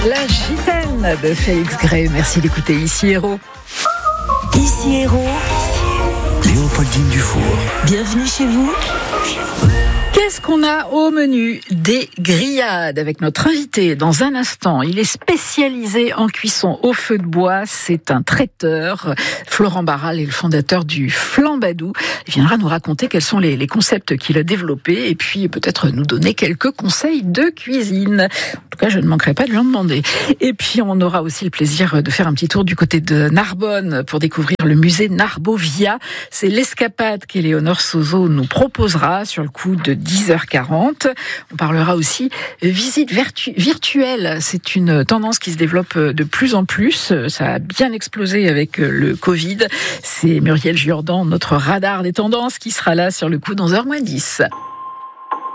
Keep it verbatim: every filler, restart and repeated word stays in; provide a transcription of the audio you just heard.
La gitaine de Félix Gray. Merci d'écouter Ici Héros. Ici Héros. Léopoldine Dufour. Bienvenue chez vous. Qu'est-ce qu'on a au menu? Des grillades avec notre invité dans un instant. Il est spécialisé en cuisson au feu de bois. C'est un traiteur. Florent Barral est le fondateur du Flambadou. Il viendra nous raconter quels sont les, les concepts qu'il a développés et puis peut-être nous donner quelques conseils de cuisine. En tout cas, je ne manquerai pas de lui en demander. Et puis, on aura aussi le plaisir de faire un petit tour du côté de Narbonne pour découvrir le musée Narbovia. C'est l'escapade qu'Éléonore Sozo nous proposera sur le coup de dix heures quarante. On parlera aussi visite vertu- virtuelle. C'est une tendance qui se développe de plus en plus. Ça a bien explosé avec le Covid. C'est Muriel Jourdan, notre radar des tendances, qui sera là sur le coup dans heure moins dix.